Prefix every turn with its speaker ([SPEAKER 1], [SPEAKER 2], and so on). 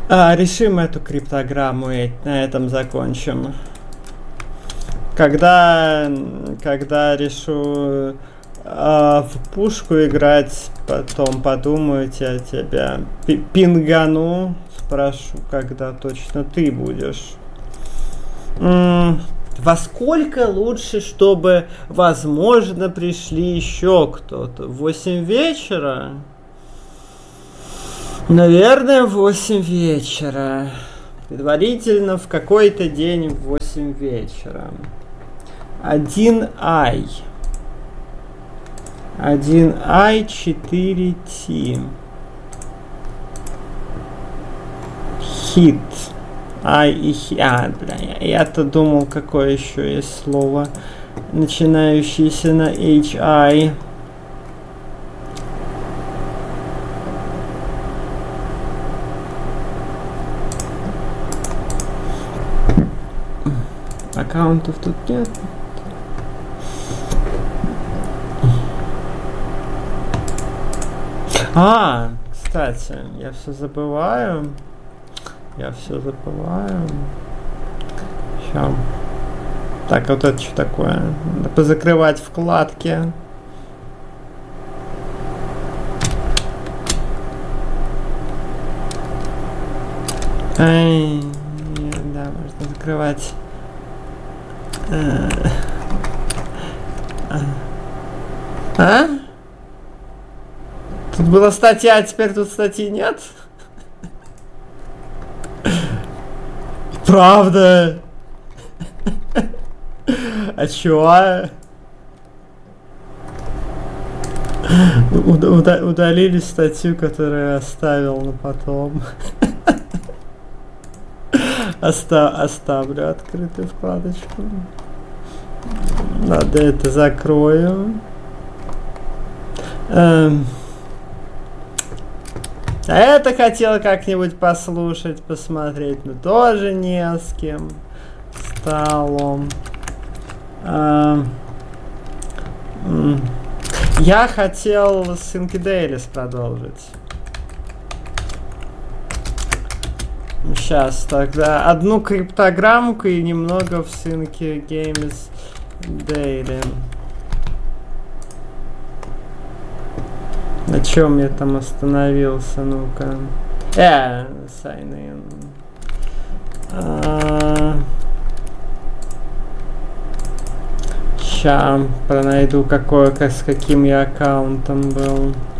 [SPEAKER 1] Решим эту криптограмму и на этом закончим. Когда решу в пушку играть, потом подумаю, тебя пингану, спрошу, когда точно ты будешь. Во сколько лучше, чтобы, возможно, пришли еще кто-то? В 8 вечера? Наверное, в 8 вечера. Предварительно в какой-то день в 8 вечера. 1i. 1i 4t. Hit. I и бля, я-то думал, какое еще есть слово, начинающееся на hi. Аккаунтов тут нет. Кстати, я все забываю. Сейчас. Так, вот это что такое? Надо позакрывать вкладки. Да, можно закрывать. Тут была статья, а теперь тут статьи нет? Правда? А чё? Удалили статью, которую я оставил, но потом. Оставлю открытую вкладочку. Надо это закрою. А это хотел как-нибудь послушать, посмотреть, но тоже не с кем стало. Я хотел с Инкиделис продолжить. Сейчас тогда одну криптограммку и немного в Sync Games Daily. На чем я там остановился, ну-ка. Sign in. Ща найду с каким я аккаунтом был.